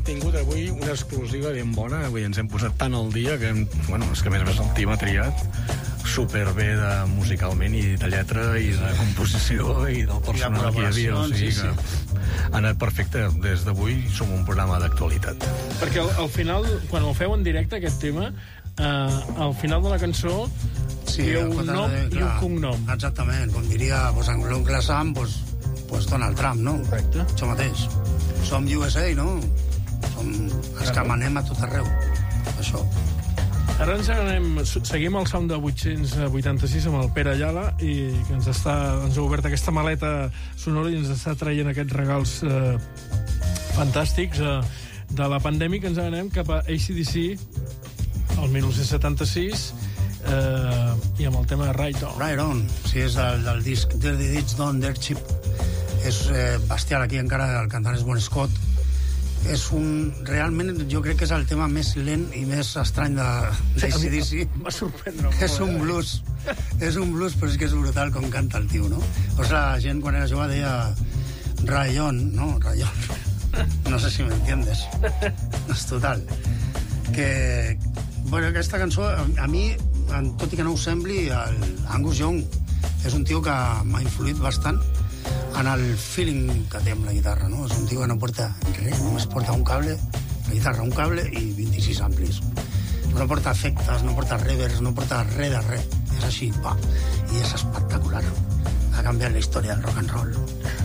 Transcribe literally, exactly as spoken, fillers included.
tingut avui una exclusiva ben bona. Avui ens hem posat tant al dia que, hem, bueno, és que a més a més el team ha triat superbé de musicalment i de lletra i de composició i del personal que hi havia. O sigui que ha anat perfecte. Des d'avui som un programa d'actualitat. Perquè al, al final, quan el feu en directe, aquest tema, eh, al final de la cançó sí, hi ha un nom de, i un cognom. Exactament, com diria pues, l'oncle Sam, pues, pues Donald Trump, no? Correcte. Això mateix. Som U S A, no? Som els que manem a tot arreu. Això. Ara ens anem, seguim el sound de vuit-cents vuitanta-sis amb el Pere Ayala i que ens, està, ens ha obert aquesta maleta sonora i ens està traient aquests regals eh, fantàstics eh, de la pandèmia, que ens anem cap a A C D C el dinou setanta-sis eh, i amb el tema de Right On. Right On, sí, és el del disc Dirty Deeds Done Dirt Cheap. És eh, bestial, aquí encara el cantant és Bon Scott. És un... Realment, jo crec que és el tema més lent i més estrany de A C D C. Va sorprendre molt. És un blues. És un blues, però és que és brutal com canta el tio, no? Pues la gent, quan era jove, deia Rayón, no? Rayón. No sé si m'entiendes. És total. Que... Bueno, aquesta cançó, a mi, tot i que no ho sembli, el Angus Young és un tio que m'ha influït bastant en el feeling que té amb la guitarra, no? És un tio que no porta res, només porta un cable, la guitarra, un cable i vint-i-sis amplis. No porta efectes, no porta reverbs, no porta res de res. És així, pa. I és espectacular. Ha canviat la història del rock and roll.